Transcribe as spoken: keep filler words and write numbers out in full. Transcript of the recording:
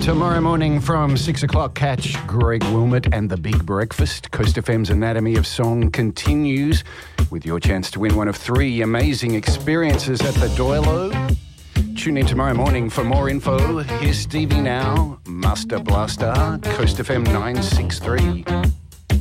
Tomorrow morning from six o'clock, catch Greg Wilmot and The Big Breakfast. Coast F M's Anatomy of Song continues with your chance to win one of three amazing experiences at the Doilo. Tune in tomorrow morning for more info. Here's Stevie now, Master Blaster, Coast F M nine six three.